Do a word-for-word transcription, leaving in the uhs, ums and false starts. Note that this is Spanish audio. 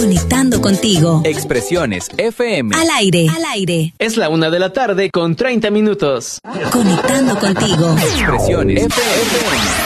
Conectando contigo. Expresiones F M. Al aire. Al aire. Es la una de la tarde con treinta minutos. Conectando contigo. Expresiones F M.